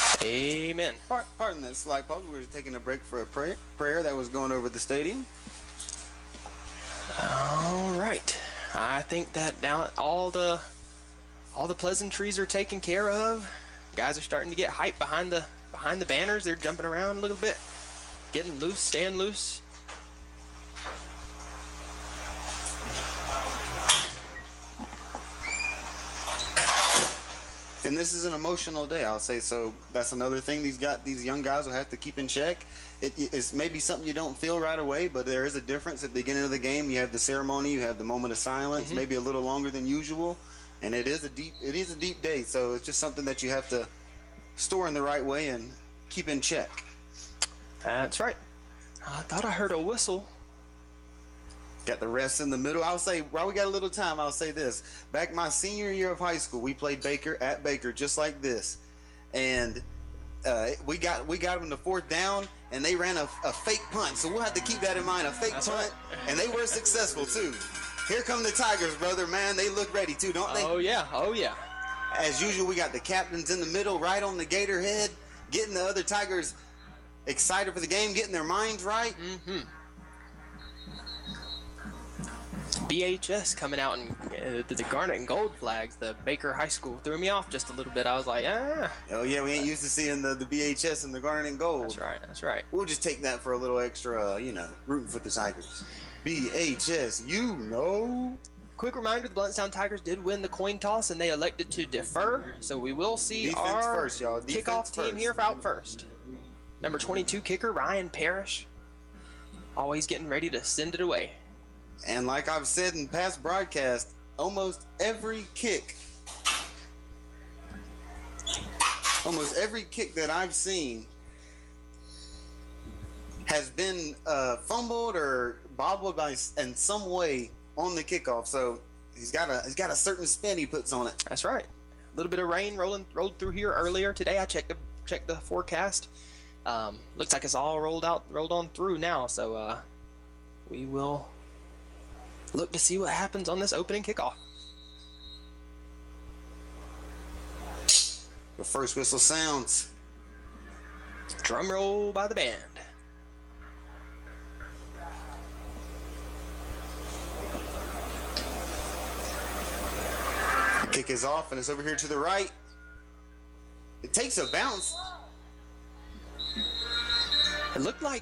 Amen. Pardon that slight pause. We were taking a break for a prayer that was going over the stadium. All right. I think that now all the pleasantries are taken care of. Guys are starting to get hyped behind the banners. They're jumping around a little bit, getting loose, staying loose. And this is an emotional day, I'll say. So that's another thing these young guys will have to keep in check. It's maybe something you don't feel right away, but there is a difference at the beginning of the game. You have the ceremony, you have the moment of silence, maybe a little longer than usual, and it is a deep day. So it's just something that you have to store in the right way and keep in check. That's right. I thought I heard a whistle. Got the refs in the middle. I'll say, while we got a little time, I'll say this. Back my senior year of high school, we played Baker at Baker just like this. And we got them to fourth down, and they ran a fake punt. So we'll have to keep that in mind, a fake punt. Right. And they were successful, too. Here come the Tigers, brother, man. They look ready, too, don't they? Oh, yeah. Oh, yeah. As usual, we got the captains in the middle, right on the Gator head, getting the other Tigers excited for the game, getting their minds right. Mm-hmm. BHS coming out and the garnet and gold flags, the Baker High School threw me off just a little bit. I was like, Oh, yeah, we ain't used to seeing the BHS and the garnet and gold. That's right. We'll just take that for a little extra, rooting for the Tigers. BHS, Quick reminder, the Blountstown Tigers did win the coin toss, and they elected to defer. So we will see Defense our first, y'all. kickoff team here out first. Number 22 kicker, Ryan Parrish. Always getting ready to send it away. And like I've said in past broadcasts, almost every kick that I've seen has been fumbled or bobbled in some way on the kickoff. So he's got a certain spin he puts on it. That's right. A little bit of rain rolled through here earlier today. I checked the forecast. Looks like it's all rolled on through now. So we will look to see what happens on this opening kickoff. The first whistle sounds. Drum roll by the band. The kick is off, and it's over here to the right. It takes a bounce. It looked like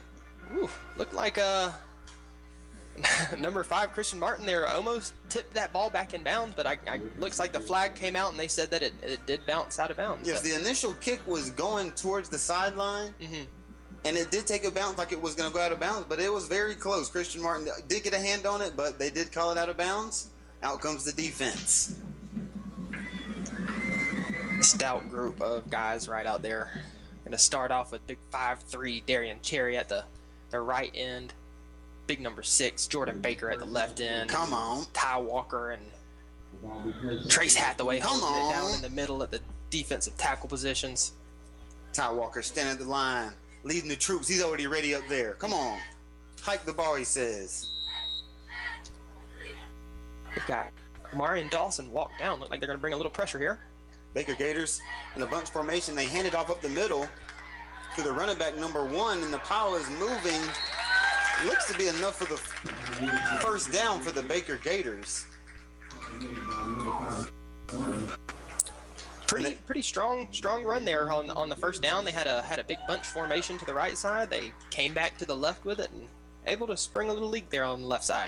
number 5 Christian Martin there almost tipped that ball back in bounds, but looks like the flag came out and they said that it did bounce out of bounds. Yes, the initial kick was going towards the sideline, and it did take a bounce like it was going to go out of bounds, but it was very close. Christian Martin did get a hand on it, but they did call it out of bounds. Out comes the defense. Stout group of guys right out there. Going to start off with big 5'3" Darian Cherry at the right end. Big number 6, Jordan Baker at the left end. Come on. Ty Walker and Trace Hathaway holding it down in the middle at the defensive tackle positions. Ty Walker standing at the line, leading the troops. He's already ready up there. Come on. Hike the ball, he says. We've got Amari and Dawson walk down. Look like they're going to bring a little pressure here. Baker Gators in a bunch formation. They hand it off up the middle to the running back number 1, and the pile is moving. Looks to be enough for the first down for the Baker Gators. Pretty strong run there on the first down. They had a big bunch formation to the right side. They came back to the left with it and able to spring a little leak there on the left side.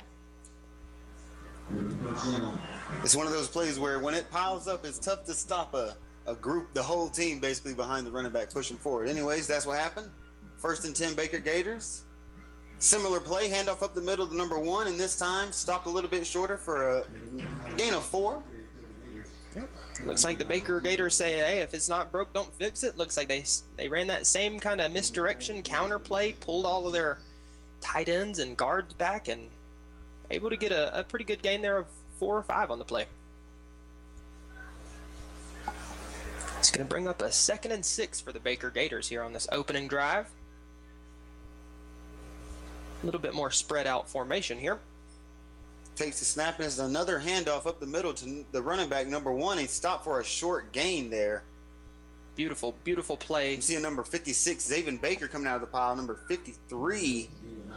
It's one of those plays where when it piles up, it's tough to stop a group, the whole team basically behind the running back pushing forward. Anyways, that's what happened. 1st and 10 Baker Gators. Similar play, handoff up the middle to number 1, and this time stopped a little bit shorter for a gain of 4. Yep. Looks like the Baker Gators say, hey, if it's not broke, don't fix it. Looks like they ran that same kind of misdirection counter play, pulled all of their tight ends and guards back, and able to get a pretty good gain there of 4 or 5 on the play. It's going to bring up a 2nd and 6 for the Baker Gators here on this opening drive. A little bit more spread out formation here. Takes the snap, and it's another handoff up the middle to the running back number 1. He stopped for a short gain there. Beautiful, beautiful play. You see a number 56, Zaven Baker, coming out of the pile. Number 53,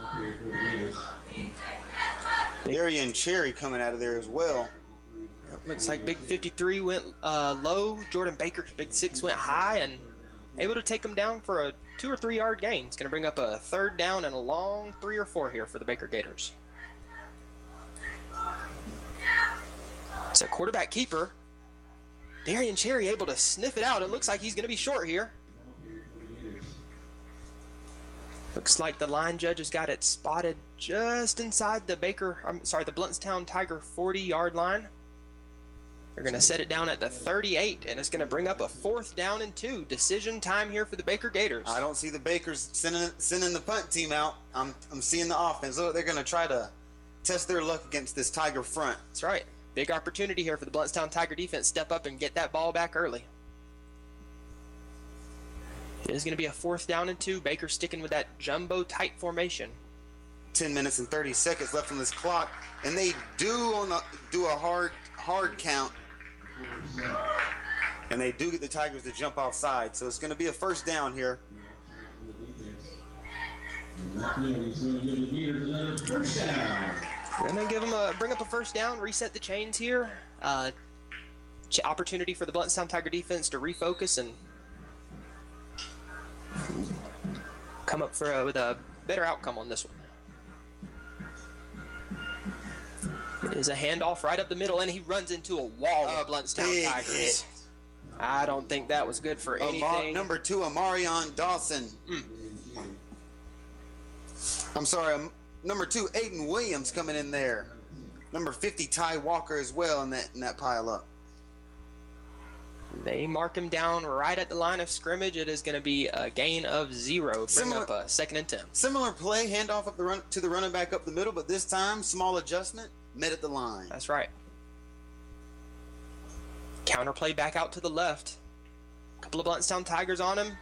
Darian Cherry coming out of there as well. Looks like big 53 went low. Jordan Baker's big 6 went high and able to take them down for a 2 or 3 yard gain. It's going to bring up a 3rd down and a long 3 or 4 here for the Baker Gators. It's a quarterback keeper. Darian Cherry able to sniff it out. It looks like he's going to be short here. Looks like the line judge has got it spotted just inside the the Blountstown Tiger 40-yard line. They're going to set it down at the 38, and it's going to bring up a 4th down and 2. Decision time here for the Baker Gators. I don't see the Bakers sending the punt team out. I'm seeing the offense. Look, they're going to try to test their luck against this Tiger front. That's right. Big opportunity here for the Blountstown Tiger defense. Step up and get that ball back early. It is going to be a 4th down and 2. Baker sticking with that jumbo tight formation. 10 minutes and 30 seconds left on this clock, and they do a hard count, and they do get the Tigers to jump offside. So it's going to be a 1st down here. We're going to bring up a 1st down, reset the chains here. Opportunity for the Blountstown Tiger defense to refocus and come up with a better outcome on this one. It is a handoff right up the middle, and he runs into a wall of Blountstown Tigers. Hit. I don't think that was good for anything. Number 2, Amarion Dawson. I'm sorry, number 2, Aiden Williams coming in there. Number 50, Ty Walker as well in that pile up. They mark him down right at the line of scrimmage. It is going to be a gain of 0. Bring up a 2nd and 10. Similar play, handoff up to the running back up the middle, but this time, small adjustment, met at the line. That's right. Counter play back out to the left. A couple of Blountstown Tigers on him.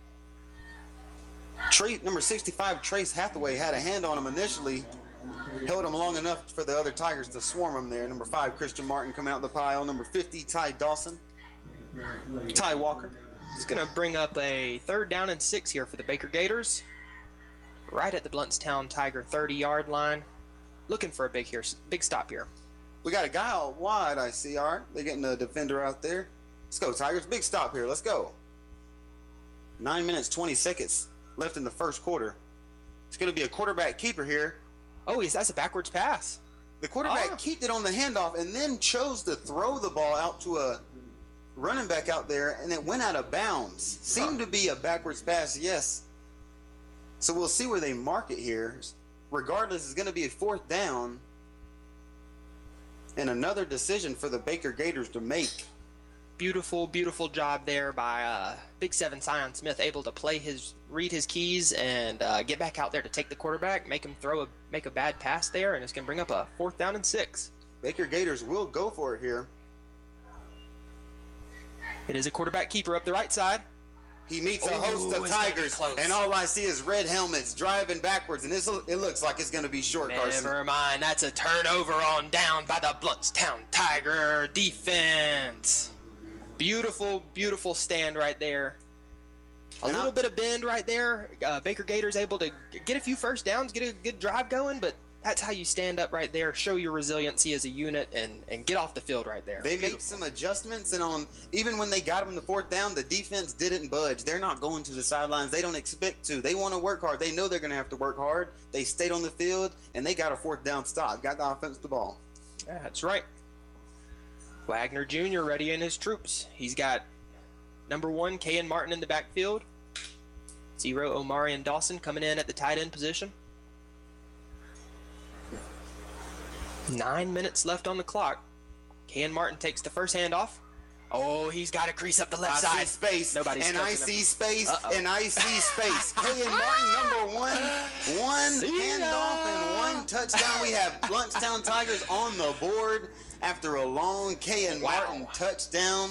Number 65, Trace Hathaway, had a hand on him initially. Held him long enough for the other Tigers to swarm him there. Number 5, Christian Martin coming out the pile. Number 50, Ty Dawson. Ty Walker. It's going to bring up a 3rd down and 6 here for the Baker Gators. Right at the Blountstown Tiger 30-yard line. Looking for a big stop here. We got a guy out wide, I see. All right, they're getting a defender out there. Let's go, Tigers. Big stop here. Let's go. 9 minutes, 20 seconds left in the 1st quarter. It's going to be a quarterback keeper here. Oh, that's a backwards pass. The quarterback kept it on the handoff and then chose to throw the ball out to a running back out there, and it went out of bounds. Seemed to be a backwards pass, yes. So we'll see where they mark it here. Regardless, it's going to be a 4th down and another decision for the Baker Gators to make. Beautiful, beautiful job there by Big 7 Sion Smith, able to read his keys and get back out there to take the quarterback, make him make a bad pass there, and it's going to bring up a 4th down and 6. Baker Gators will go for it here. It is a quarterback keeper up the right side. He meets a host of Tigers, and all I see is red helmets driving backwards, and it looks like it's going to be short, Carson. Never mind. That's a turnover on down by the Blountstown Tiger defense. Beautiful, beautiful stand right there. A little bit of bend right there. Baker Gators able to get a few 1st downs, get a good drive going, but that's how you stand up right there, show your resiliency as a unit, and get off the field right there. They made some adjustments, and even when they got them in the 4th down, the defense didn't budge. They're not going to the sidelines. They don't expect to. They want to work hard. They know they're going to have to work hard. They stayed on the field, and they got a 4th down stop, got the offense the ball. Yeah, that's right. Wagner Jr. ready in his troops. He's got number 1, Kayan Martin in the backfield. 0, Omarion Dawson coming in at the tight end position. 9 minutes left on the clock. Kayan Martin takes the first handoff. Oh, he's got to crease up the left side. I see space. Nobody's and I see space. And I see space. Kayan Martin, number 1. One handoff and 1 touchdown. We have Blountstown Tigers on the board after a long Kayan Martin touchdown.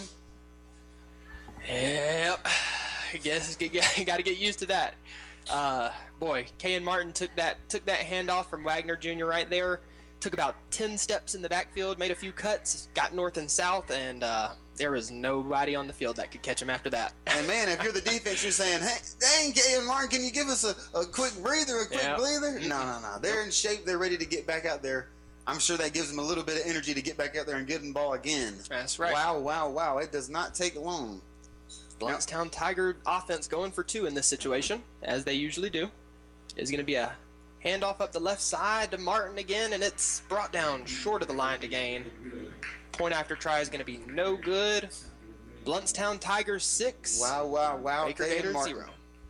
Yep. I guess you got to get used to that. Boy, Kayan Martin took that handoff from Wagner Jr. right there. Took about 10 steps in the backfield, made a few cuts, got north and south, and There was nobody on the field that could catch him after that. And man, if you're the defense, you're saying, "Hey, dang, Caleb Martin, can you give us a quick breather, breather?" No. They're in shape. They're ready to get back out there. I'm sure that gives them a little bit of energy to get back out there and get the ball again. That's right. Wow. It does not take long. Blountstown Tiger offense going for 2 in this situation, as they usually do. Is going to be a handoff up the left side to Martin again, and it's brought down short of the line to gain. Point after try is going to be no good. Blountstown Tigers 6. Wow. Baker Gators 0.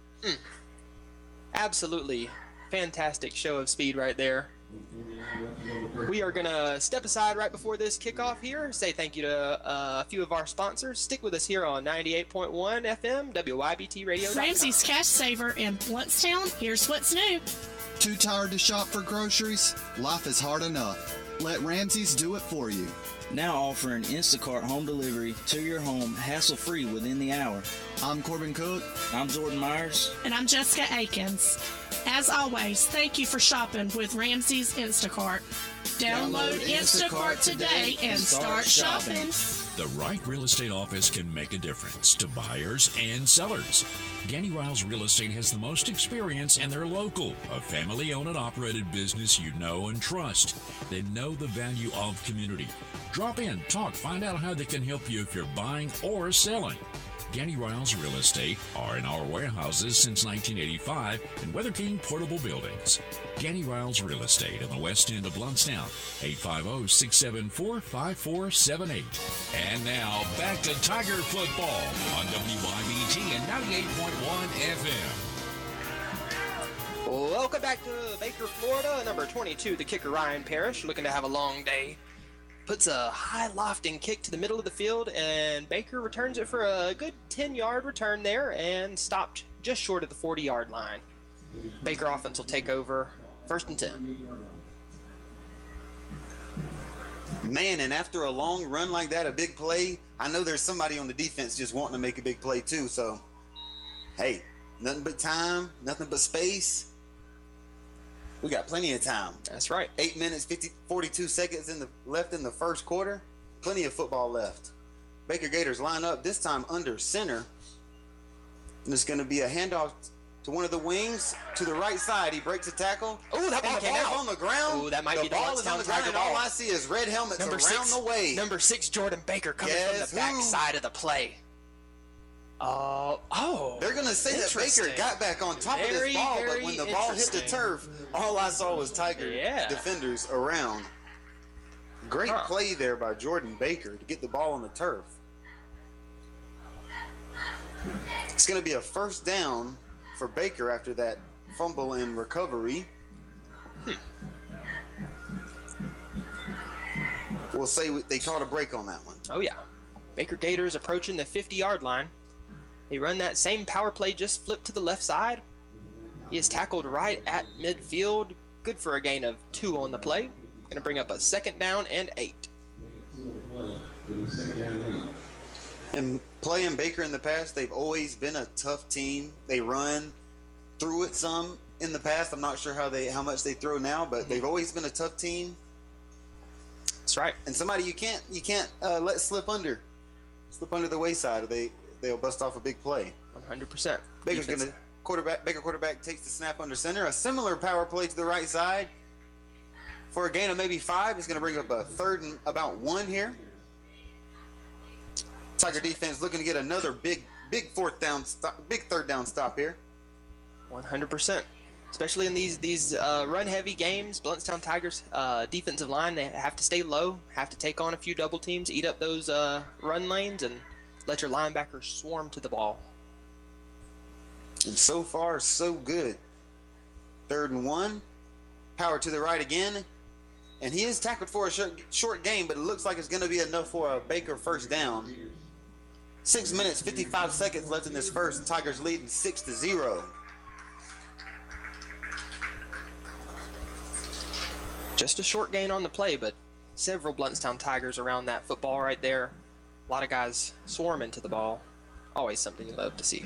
Absolutely fantastic show of speed right there. We are going to step aside right before this kickoff here, say thank you to a few of our sponsors. Stick with us here on 98.1 FM, WYBT Radio. Ramsey's Cash Saver in Blountstown. Here's what's new. Too tired to shop for groceries? Life is hard enough. Let Ramsey's do it for you. Now offering Instacart home delivery to your home hassle-free within the hour. I'm Corbin Cook. I'm Jordan Myers. And I'm Jessica Akins. As always, thank you for shopping with Ramsey's Instacart. Download Instacart today and start shopping. The right real estate office can make a difference to buyers and sellers. Ganny Riles Real Estate has the most experience, and they're local, a family-owned and operated business you know and trust. They know the value of community. Drop in, talk, find out how they can help you if you're buying or selling. Ganny Riles Real Estate are in our warehouses since 1985 in Weather King Portable Buildings. Ganny Riles Real Estate in the west end of Blountstown, 850-674-5478. And now, back to Tiger football on WYBT and 98.1 FM. Welcome back to Baker, Florida. Number 22, the kicker Ryan Parrish, looking to have a long day. Puts a high lofting kick to the middle of the field, and Baker returns it for a good 10-yard return there and stopped just short of the 40-yard line. Baker offense will take over 1st and 10. Man, and after a long run like that, a big play, I know there's somebody on the defense just wanting to make a big play too. So, hey, nothing but time, nothing but space. We got plenty of time. That's right. 8 minutes, 42 seconds left in the first quarter. Plenty of football left. Baker Gators line up, this time under center. And it's going to be a handoff to one of the wings to the right side. He breaks a tackle. Oh, that ball came out on the ground. Oh, that might be the ball is on the ground, and all I see is red helmets around the way. Number 6, Jordan Baker, coming from the back side of the play. They're going to say that Baker got back on top of this ball, but when the ball hit the turf, all I saw was Tiger defenders around. Great play there by Jordan Baker to get the ball on the turf. It's going to be a first down for Baker after that fumble and recovery. We'll say they caught a break on that one. Oh, yeah. Baker Gators approaching the 50-yard line. They run that same power play, just flip to the left side. He is tackled right at midfield. Good for a gain of 2 on the play. Going to bring up a 2nd down and 8. And playing Baker in the past, they've always been a tough team. They run through it some in the past. I'm not sure how much they throw now, but they've always been a tough team. That's right. And somebody you can't let slip under the wayside, or they'll bust off a big play. 100%. Baker quarterback takes the snap under center. A similar power play to the right side for a gain of maybe 5. It's going to bring up a 3rd and about 1 here. Tiger defense looking to get another big 3rd down stop here. 100%. Especially in these run-heavy games, Blountstown Tigers defensive line, they have to stay low, have to take on a few double teams, eat up those run lanes, and let your linebackers swarm to the ball. And so far, so good. 3rd and 1. Power to the right again. And he is tackled for a short gain, but it looks like it's going to be enough for a Baker first down. 6 minutes, 55 seconds left in this first. Tigers leading 6-0. Just a short gain on the play, but several Blountstown Tigers around that football right there. A lot of guys swarming to the ball. Always something you love to see.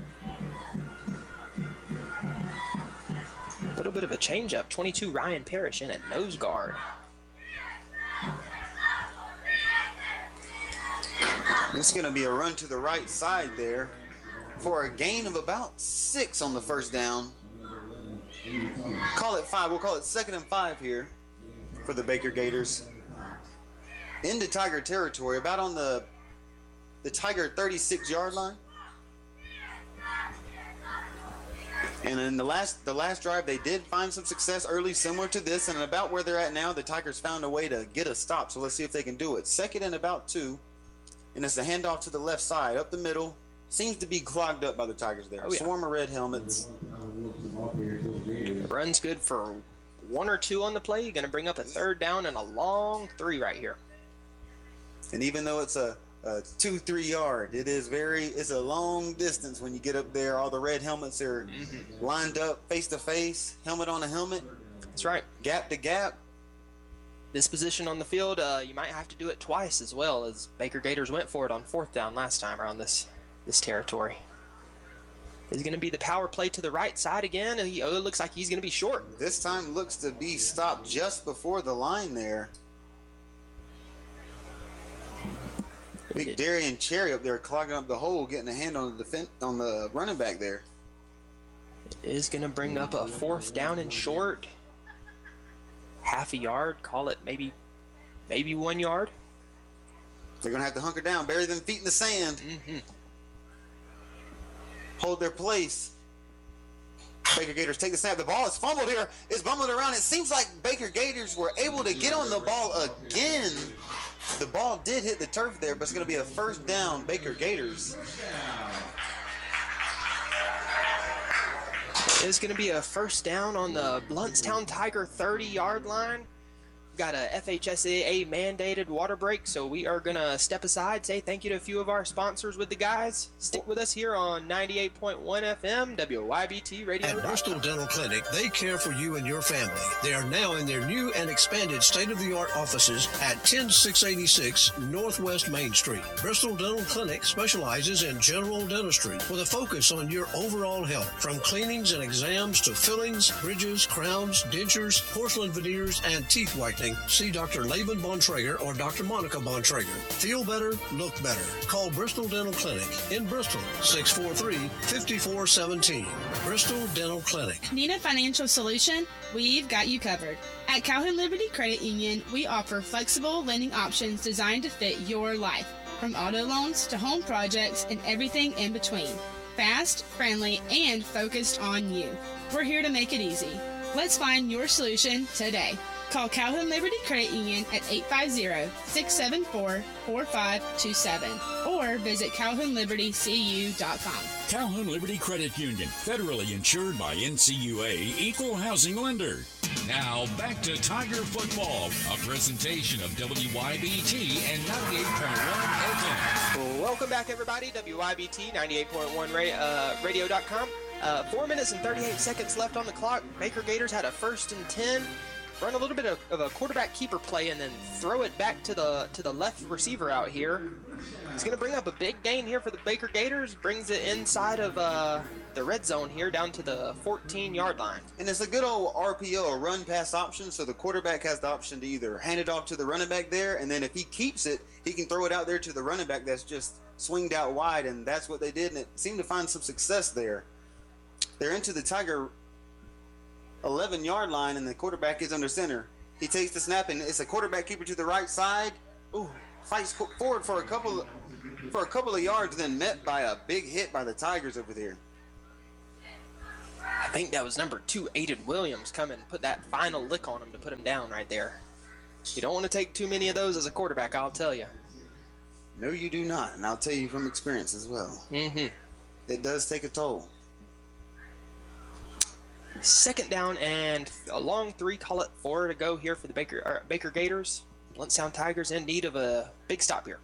A little bit of a change-up. 22 Ryan Parrish in at nose guard. It's going to be a run to the right side there for a gain of about 6 on the first down. Call it 5. We'll call it 2nd and 5 here for the Baker Gators. Into Tiger territory, about on the Tiger 36-yard line. And in the last drive, they did find some success early, similar to this, and about where they're at now, the Tigers found a way to get a stop. So let's see if they can do it. 2nd and about 2, and it's a handoff to the left side, up the middle. Seems to be clogged up by the Tigers there. Oh, yeah. Swarm of red helmets. Run's good for 1 or 2 on the play. You're going to bring up a 3rd down and a long 3 right here. And even though it's a 2-3 yard, it's a long distance when you get up there. All the red helmets are lined up face to face, helmet on a helmet. That's right. Gap to gap. This position on the field, you might have to do it twice as well, as Baker Gators went for it on 4th down last time around this territory. Is going to be the power play to the right side again, and it looks like he's going to be short. This time looks to be stopped just before the line there. Big Darian Cherry up there clogging up the hole, getting a hand on the running back there. It is going to bring up a 4th down and short. Half a yard, call it maybe 1 yard. They're going to have to hunker down, bury them feet in the sand. Hold their place. Baker Gators take the snap. The ball is fumbled here. It's bumbling around. It seems like Baker Gators were able to get on the ball again. The ball did hit the turf there, but it's going to be a 1st down, Baker Gators. It's going to be a 1st down on the Bluntstown Tiger 30-yard line. Got a FHSAA mandated water break, so we are going to step aside, say thank you to a few of our sponsors with the guys. Stick with us here on 98.1 FM, WYBT Radio. At Bristol Dental Clinic, they care for you and your family. They are now in their new and expanded state-of-the-art offices at 10686 Northwest Main Street. Bristol Dental Clinic specializes in general dentistry with a focus on your overall health, from cleanings and exams to fillings, bridges, crowns, dentures, porcelain veneers, and teeth whitening. See Dr. Laban Bontrager or Dr. Monica Bontrager. Feel better, look better. Call Bristol Dental Clinic in Bristol, 643-5417. Bristol Dental Clinic. Need a financial solution? We've got you covered. At Calhoun Liberty Credit Union, we offer flexible lending options designed to fit your life, from auto loans to home projects and everything in between. Fast, friendly, and focused on you. We're here to make it easy. Let's find your solution today. Call Calhoun Liberty Credit Union at 850-674-4527 or visit CalhounLibertyCU.com. Calhoun Liberty Credit Union, federally insured by NCUA, equal housing lender. Now back to Tiger Football, a presentation of WYBT and 98.1 FM. Welcome back, everybody. WYBT 98.1 radio.com. 4 minutes and 38 seconds left on the clock. Baker Gators had a 1st and 10. Run a little bit of a quarterback keeper play and then throw it back to the left receiver out here. He's going to bring up a big gain here for the Baker Gators. Brings it inside of the red zone here down to the 14-yard line. And it's a good old RPO, a run-pass option, so the quarterback has the option to either hand it off to the running back there, and then if he keeps it, he can throw it out there to the running back that's just swinged out wide, and that's what they did, and it seemed to find some success there. They're into the Tiger 11-yard line, and the quarterback is under center. He takes the snap, and it's a quarterback keeper to the right side. Ooh, fights forward for a couple of yards, then met by a big hit by the Tigers over there. I think that was number 2, Aiden Williams, come and put that final lick on him to put him down right there. You don't want to take too many of those as a quarterback, I'll tell you. No, you do not, and I'll tell you from experience as well. It does take a toll. 2nd down and a long 3, call it 4 to go here for the Baker Gators. Bluntstown Tigers in need of a big stop here.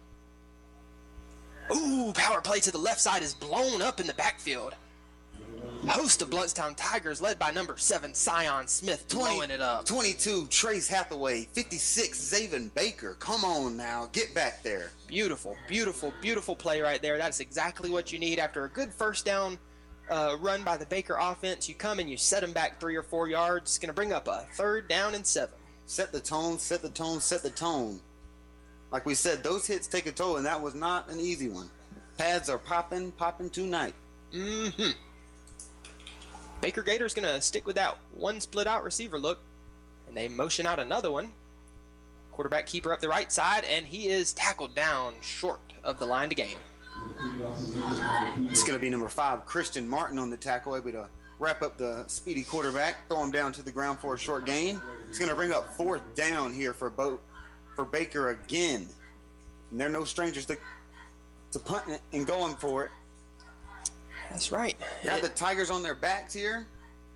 Ooh, power play to the left side is blown up in the backfield. Host of Bluntstown Tigers led by number 7, Sion Smith, blowing it up. 22, Trace Hathaway. 56, Zaven Baker. Come on now, get back there. Beautiful, beautiful, beautiful play right there. That's exactly what you need after a good 1st down run by the Baker offense. You come and you set them back 3 or 4 yards. It's going to bring up a 3rd down and 7. Set the tone, set the tone, set the tone. Like we said, those hits take a toll, and that was not an easy one. Pads are popping tonight. Mm-hmm. Baker Gator's going to stick with that one split out receiver look, and they motion out another one. Quarterback keeper up the right side, and he is tackled down short of the line to gain. It's going to be number 5, Christian Martin, on the tackle, able to wrap up the speedy quarterback, throw him down to the ground for a short gain. It's going to bring up 4th down here for Baker again. And they're no strangers to punting it and going for it. That's right. Got the Tigers on their backs here.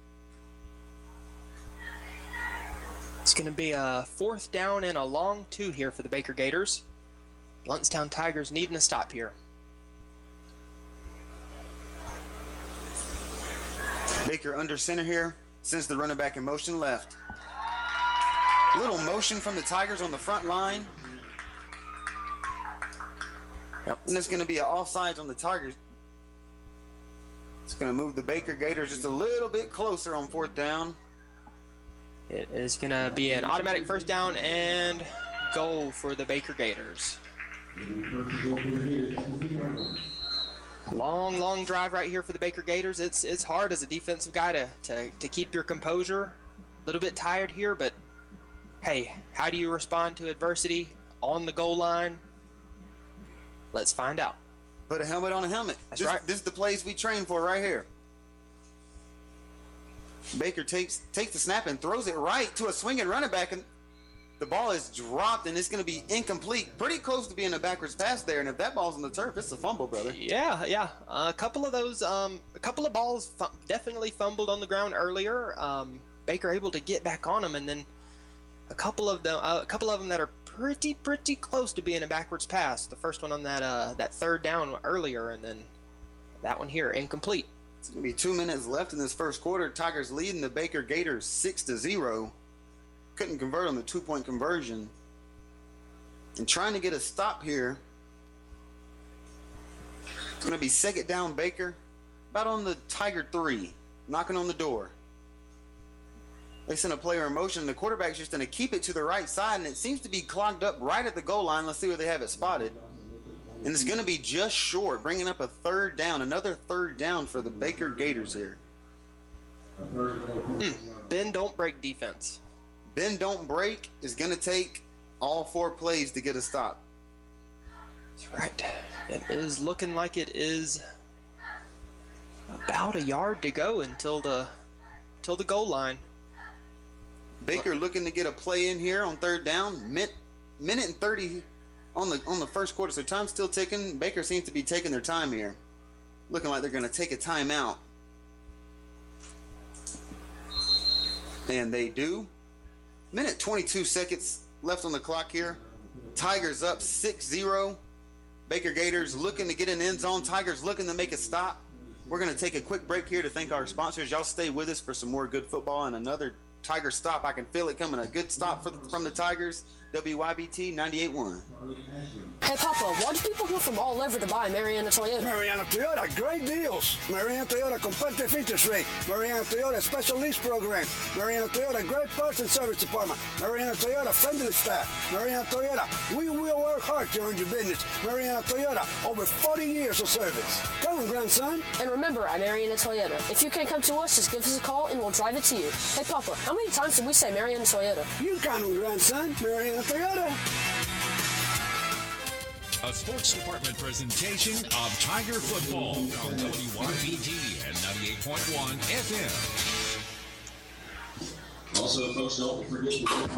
It's going to be a 4th down and a long 2 here for the Baker Gators. Blountstown Tigers needing a stop here. Baker under center here, sends the running back in motion left. Little motion from the Tigers on the front line. Yep. And it's going to be an offsides on the Tigers. It's going to move the Baker Gators just a little bit closer on 4th down. It is going to be an automatic 1st down and goal for the Baker Gators. Long drive right here for the Baker Gators. It's hard as a defensive guy to keep your composure. A little bit tired here, but hey, how do you respond to adversity on the goal line? Let's find out. Put a helmet on a helmet. That's right. This is the plays we train for right here. Baker takes the snap and throws it right to a swinging running back, and the ball is dropped, and it's going to be incomplete. Pretty close to being a backwards pass there, and if that ball's on the turf, it's a fumble, brother. Yeah. A couple of balls definitely fumbled on the ground earlier. Baker able to get back on them, and then a couple of them that are pretty close to being a backwards pass. The first one on that 3rd down earlier, and then that one here incomplete. It's going to be 2 minutes left in this first quarter. Tigers leading the Baker Gators 6-0. Couldn't convert on the 2-point conversion. And trying to get a stop here. It's going to be 2nd down Baker. About on the Tiger 3. Knocking on the door. They send a player in motion. The quarterback's just going to keep it to the right side, and it seems to be clogged up right at the goal line. Let's see where they have it spotted. And it's going to be just short, bringing up a 3rd down. Another 3rd down for the Baker Gators here. Bend, don't break defense. Bend, don't break is going to take all 4 plays to get a stop. That's right. It is looking like it is about a yard to go until the goal line. Baker looking to get a play in here on 3rd down. Minute and 30 on the first quarter, so time's still ticking. Baker seems to be taking their time here. Looking like they're going to take a timeout. And they do. Minute 22 seconds left on the clock here. Tigers up 6-0. Baker Gators looking to get in the end zone. Tigers looking to make a stop. We're going to take a quick break here to thank our sponsors. Y'all stay with us for some more good football and another Tiger stop. I can feel it coming. A good stop from the Tigers. WYBT 98.1. Hey, Papa, why do people go from all over to buy Mariana Toyota? Mariana Toyota, great deals. Mariana Toyota, competitive interest rate. Mariana Toyota, special lease program. Mariana Toyota, great parts and service department. Mariana Toyota, friendly staff. Mariana Toyota, we will work hard to earn your business. Mariana Toyota, over 40 years of service. Come on, grandson. And remember, at Mariana Toyota, if you can't come to us, just give us a call and we'll drive it to you. Hey, Papa, how many times did we say Mariana Toyota? You count on, grandson. Mariana Toyota. A sports department presentation of Tiger football on WYBT and 98.1 FM. Also, folks, don't forget.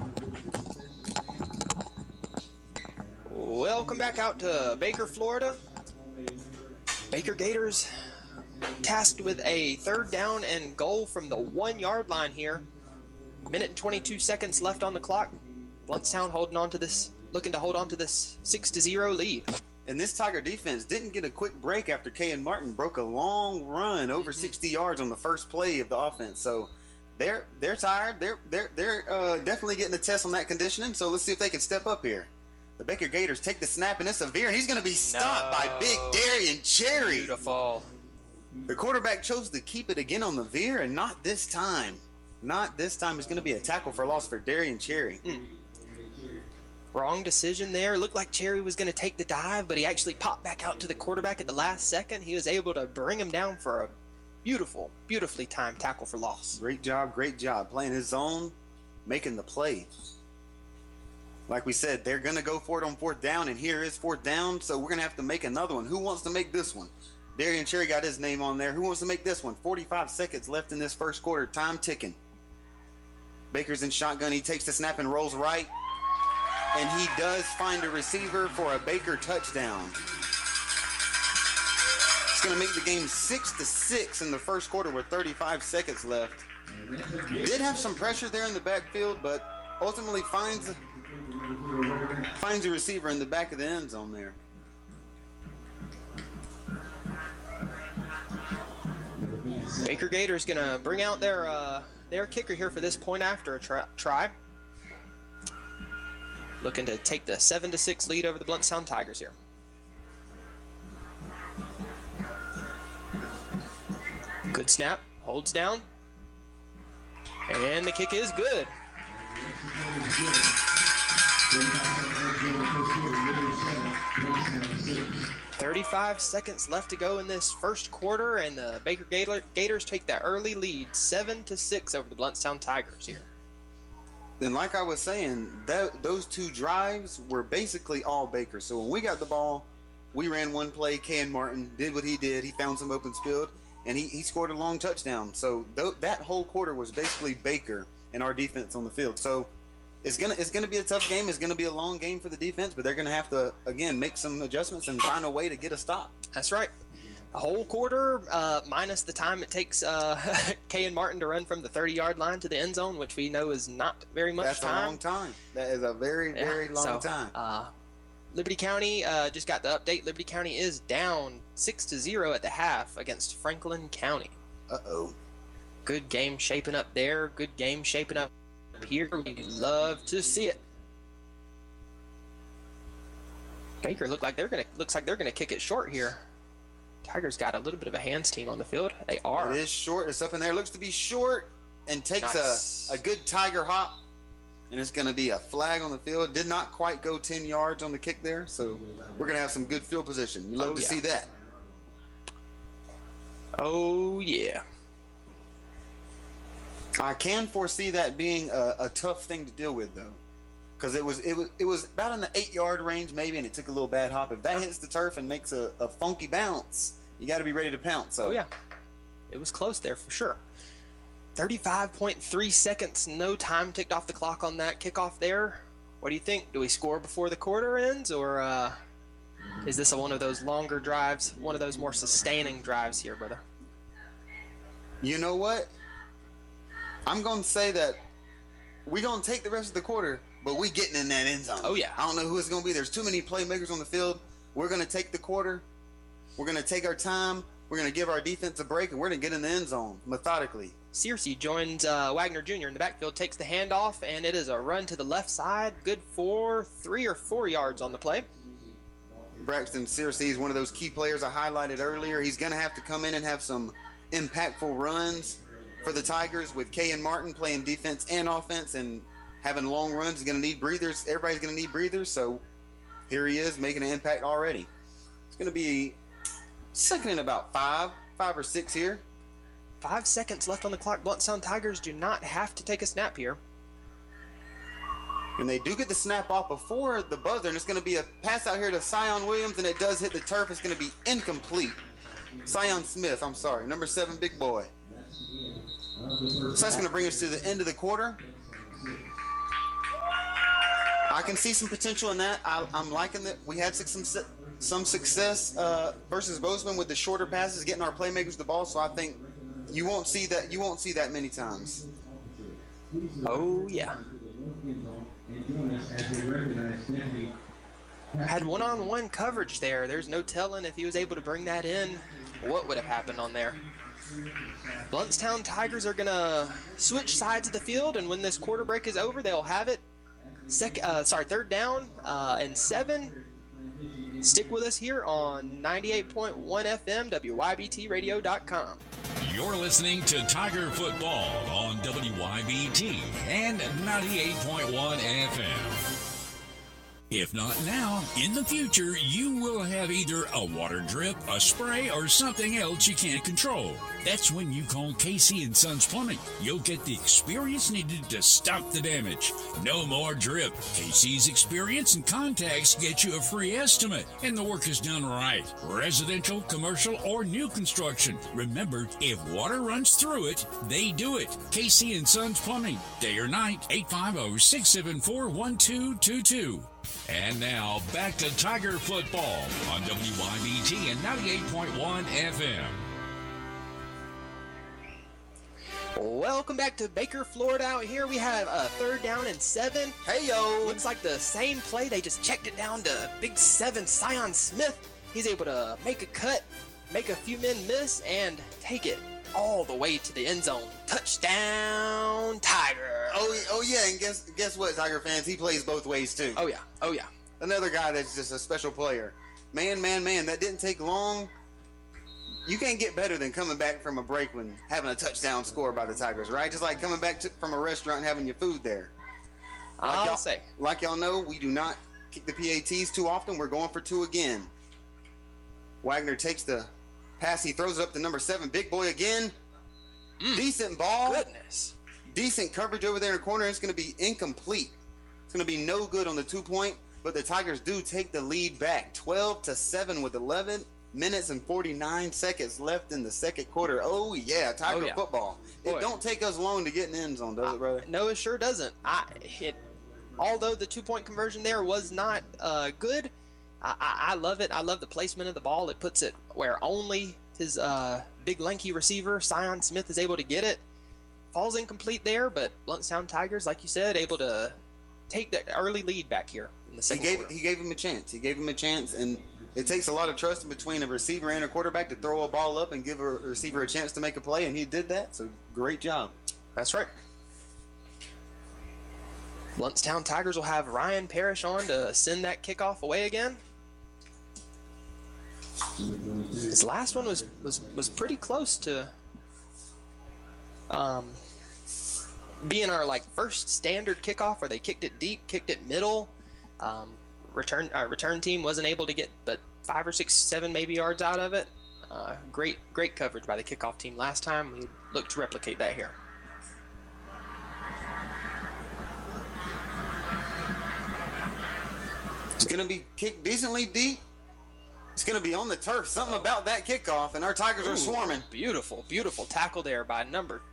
Welcome back out to Baker, Florida. Baker Gators tasked with a 3rd down and goal from the 1-yard line here. Minute and 22 seconds left on the clock. Blountstown looking to hold on to this 6-0 lead. And this Tiger defense didn't get a quick break after Kayan Martin broke a long run over 60 yards on the first play of the offense. So they're tired. They're definitely getting a test on that conditioning. So let's see if they can step up here. The Baker Gators take the snap, and it's severe. And he's going to be stopped by Big Darian Cherry. Beautiful. The quarterback chose to keep it again on the veer, and not this time. Not this time. It's going to be a tackle for loss for Darian Cherry. Wrong decision there. Looked like Cherry was going to take the dive, but he actually popped back out to the quarterback at the last second. He was able to bring him down for a beautifully timed tackle for loss. Great job playing his zone, making the play. Like we said, they're going to go for it on 4th down, and here is 4th down, so we're going to have to make another one. Who wants to make this one? Darian Cherry got his name on there. Who wants to make this one? 45 seconds left in this first quarter. Time ticking. Baker's in shotgun. He takes the snap and rolls right. And he does find a receiver for a Baker touchdown. It's going to make the game 6-6 in the first quarter with 35 seconds left. Did have some pressure there in the backfield, but ultimately finds a receiver in the back of the end zone there. Baker Gators going to bring out their kicker here for this point after a try. Looking to take the 7-6 lead over the Blountstown Tigers here. Good snap, holds down, and the kick is good. "35 seconds left to go in this first quarter, and the Baker Gators take that early lead, 7-6 over the Blountstown Tigers here. And like I was saying, those 2 drives were basically all Baker. So when we got the ball, we ran one play. Ken Martin did what he did. He found some open field, and he scored a long touchdown. So that whole quarter was basically Baker and our defense on the field. So it's gonna be a tough game. It's gonna be a long game for the defense, but they're gonna have to again make some adjustments and find a way to get a stop. That's right. A whole quarter minus the time it takes Ken Martin to run from the 30-yard line to the end zone, which we know is not very much time. That's a long time. That is a very long time. Liberty County just got the update. Liberty County is down 6-0 at the half against Franklin County. Uh-oh. Good game shaping up there. Good game shaping up here. We love to see it. Baker looks like they're gonna kick it short here. Tigers got a little bit of a hands team on the field. They are. It is short. It's up in there. Looks to be short and takes a good Tiger hop. And it's going to be a flag on the field. Did not quite go 10 yards on the kick there. So we're going to have some good field position. You love to see that. Oh, yeah. I can foresee that being a tough thing to deal with, though. Because it was about in the 8-yard range maybe, and it took a little bad hop. If that hits the turf and makes a funky bounce, you got to be ready to pounce. So. Oh, yeah. It was close there for sure. 35.3 seconds, no time ticked off the clock on that kickoff there. What do you think? Do we score before the quarter ends, or is this one of those longer drives, one of those more sustaining drives here, brother? You know what? I'm going to say that we're going to take the rest of the quarter, but we getting in that end zone. Oh, yeah. I don't know who it's going to be. There's too many playmakers on the field. We're going to take the quarter. We're going to take our time. We're going to give our defense a break, and we're going to get in the end zone methodically. Searcy joins Wagner Jr. in the backfield, takes the handoff, and it is a run to the left side. Good for 3 or 4 yards on the play. Braxton Searcy is one of those key players I highlighted earlier. He's going to have to come in and have some impactful runs for the Tigers with Ken Martin playing defense and offense and having long runs. He's going to need breathers. Everybody's going to need breathers, so here he is making an impact already. It's going to be second and about 5 or 6 here. 5 seconds left on the clock. Blountstown Tigers do not have to take a snap here. And they do get the snap off before the buzzer, and it's going to be a pass out here to Sion Williams, and it does hit the turf. It's going to be incomplete. Sion Smith, I'm sorry, number 7, big boy. So that's going to bring us to the end of the quarter. I can see some potential in that. I'm liking that. We had some success versus Bozeman with the shorter passes, getting our playmakers the ball. So I think you won't see that many times. Oh yeah. Had one-on-one coverage there. There's no telling if he was able to bring that in, what would have happened on there. Blountstown Tigers are gonna switch sides of the field, and when this quarter break is over, they'll have it. Third down and 7. Stick with us here on 98.1 FM, WYBTradio.com. You're listening to Tiger Football on WYBT and 98.1 FM. If not now, in the future, you will have either a water drip, a spray, or something else you can't control. That's when you call Casey and Sons Plumbing. You'll get the experience needed to stop the damage. No more drip. Casey's experience and contacts get you a free estimate, and the work is done right. Residential, commercial, or new construction. Remember, if water runs through it, they do it. Casey and Sons Plumbing. Day or night, 850-674-1222. And now, back to Tiger football on WYBT and 98.1 FM. Welcome back to Baker, Florida. Out here we have a 3rd down and 7. Hey, yo. Looks like the same play. They just checked it down to Big 7, Sion Smith. He's able to make a cut, make a few men miss, and take it all the way to the end zone. Touchdown, Tiger. Oh yeah, and guess what, Tiger fans? He plays both ways, too. Oh, yeah. Another guy that's just a special player. Man, that didn't take long. You can't get better than coming back from a break when having a touchdown score by the Tigers, right? Just like coming back from a restaurant and having your food there. Like y'all know, we do not kick the PATs too often. We're going for 2 again. Wagner takes the pass. He throws it up to number 7. Big boy again. Decent ball. Goodness. Decent coverage over there in the corner. It's going to be incomplete. It's going to be no good on the 2-point, but the Tigers do take the lead back. 12-7 with 11 minutes and 49 seconds left in the second quarter. Oh, yeah, Tiger football. It don't take us long to get in the end zone, does it, brother? No, it sure doesn't. Although the 2-point conversion there was not good, I love it. I love the placement of the ball. It puts it where only his big, lanky receiver, Sion Smith, is able to get it. Falls incomplete there, but Blountstown Tigers, like you said, able to take the early lead back here in the second quarter. He gave him a chance. And it takes a lot of trust between a receiver and a quarterback to throw a ball up and give a receiver a chance to make a play, and he did that, so great job. That's right. Blountstown Tigers will have Ryan Parrish on to send that kickoff away again. His last one was pretty close to being our first standard kickoff where they kicked it deep, kicked it middle. Return team wasn't able to get but 5 or 6, 7 maybe yards out of it. Great coverage by the kickoff team last time. We look to replicate that here. It's going to be kicked decently deep. It's going to be on the turf. Something about that kickoff, and our Tigers are swarming. Beautiful tackle there by number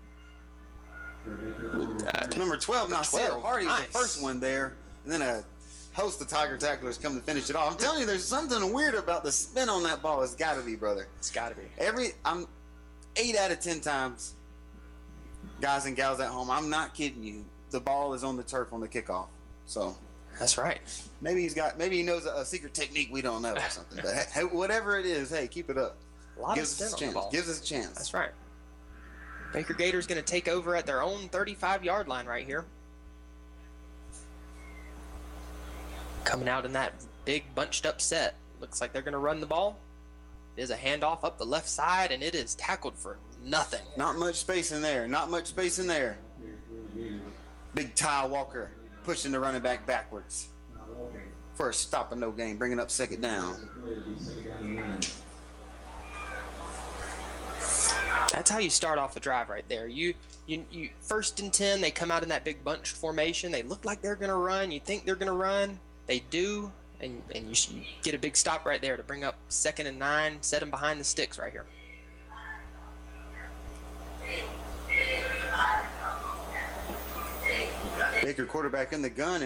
12. Now, Sarah Hardy was the first one there, and then a host of Tiger tacklers come to finish it off. I'm telling you, there's something weird about the spin on that ball. It's got to be, brother. It's got to be. 8 out of 10 times, guys and gals at home, I'm not kidding you, the ball is on the turf on the kickoff. So that's right. Maybe he knows a secret technique we don't know or something. But hey, whatever it is, hey, keep it up. A lot of spin on the ball. Gives us a chance. That's right. Baker Gators going to take over at their own 35-yard line right here. Coming out in that big bunched up set. Looks like they're going to run the ball. It is a handoff up the left side, and it is tackled for nothing. Not much space in there. Big Ty Walker pushing the running back backwards. First stop and no gain, bringing up second down. That's how you start off a drive right there. You 1st and 10, they come out in that big bunch formation. They look like they're going to run. You think they're going to run. They do, and you get a big stop right there to bring up 2nd and 9, set them behind the sticks right here. Baker quarterback in the gun,